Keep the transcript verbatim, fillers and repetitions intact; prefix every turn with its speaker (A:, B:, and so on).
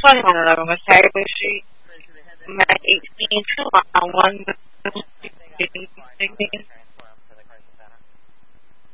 A: Hello, Miss Harris Street. I'm at eighteen two on one.